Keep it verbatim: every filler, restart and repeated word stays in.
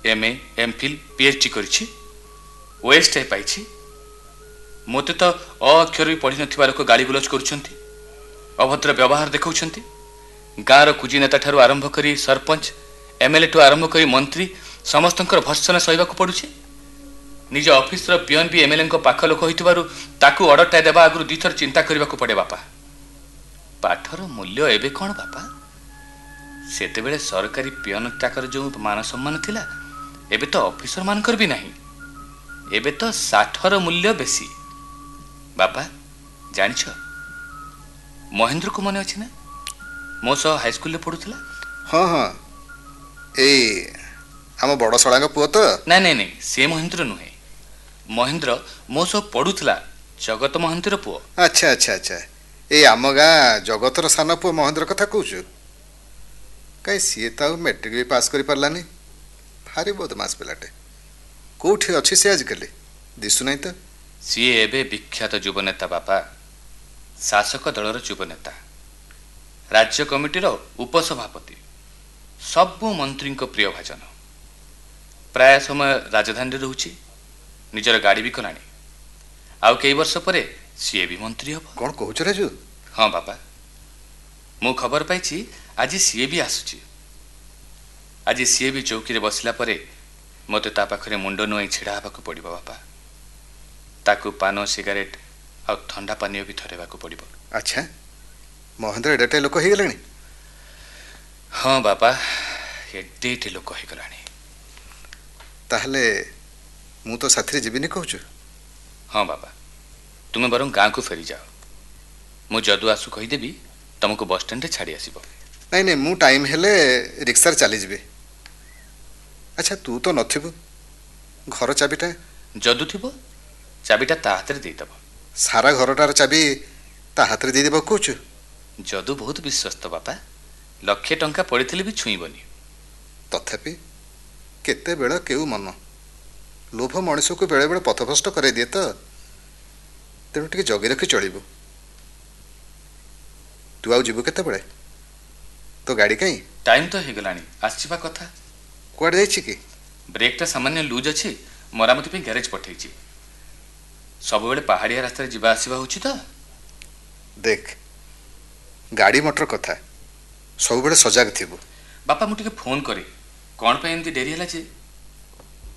M A M Phil PhD करी ओएसटाई पाई मत तो अक्षर भी पढ़ी न लोक गाड़ी गुलज कर अभद्र व्यवहार देखा गाँव कुजी नेता ठार आरंभ कर सरपंच एमएलए ठू आरंभ कर मंत्री समस्त भर्सना सहवा पड़ुଛି निज ऑफिस पियन भी एमएलए पाख लोक होताकू अर्डरटा देवा आगु दी थर चिंता करने को पड़े बापा पाठर मूल्य एवं कौन बापा सेतेबेले सरकारी पियन टाकर जो मान सम्मान थिला एबे तो ऑफिसर मानकर भी नहीं एबे तो साठर मूल्य बेसी बापा जानिछ महेंद्र को मन अच्छी ना मो सह हाईस्कूल पढ़ुला हाँ हाँ ए आम बड़ शला पुओ तो ना नहीं नहीं से महेंद्र नुहे महेंद्र मो सह पढ़ुला जगत महांतीर पुओ अच्छा अच्छा अच्छा ए आम गाँ जगतर सान पुओ महेंद्र कथा कहूँ कहीं सी तो मैट्रिक भी पास कर पारानी भारी बदमाश पिलाटे कौटी अच्छी सी आजिकल दिशु ना तो सी एबे विख्यात युवनेता बापा शासक दलर युवनेता राज्य कमिटीर उपसभापति सबु मंत्री प्रिय भाजन प्राय समय राजधानी रोचे निजर गाड़ी भी कलानी आउ कई वर्ष पर सी भी मंत्री हम कौन कहूच राजू हाँ बापा मु खबर पाई आज सी भी आसुची आज सी भी चौकी बसला परे मते ता पाखरे मुंड नुआई छिड़ा हबाकू पड़िबो बापा ताकू पान सिगारेट आ ठंडा पानी भी थरेबाकू पड़िबो अच्छा महेंद्र एडाटे लोक हो गलानी हाँ बापा एडेटे लोक हो गलानी ताहले मु तो साथी जीविनी कहूँ हाँ बाबा तुम्हें बरं गाँ को फेरी जाओ मु जदू आसु कहीदेवी तुमको बस स्टैंड छाड़ी आसब नहीं नहीं मु टाइम हेले रिक्सार चली जी अच्छा तू तो नथिबु घर चाबीटा जदू थी चाबीटा ता हाथ में देदेव सारा घरटार चाबी ता हाथ में देदेव कहूँ जदू बहुत विश्वस्त बापा लक्षे टंका पड़ी भी छुईबनी तथापि केते बेଳ केउ मन लोभ मनीष को बेले बेले पथभ्रष्ट कर दिए तो तेणु टे जगी रखी चलू तू आउ जीवु केते बेले तो गाड़ी कहीं टाइम तो हो गलानी आसवा कथा कुआडे जाइछि कि ब्रेकटा सामान्य लूज अच्छी मरामती पे ग्यारेज पठे सब बेले पहाड़िया रास्ता जीवा आसवा होछि तो देख गाड़ी मोटर कथा सब बेले सजग थिबु बापा मुझे फोन करे कौन पे एमती डेरी है जे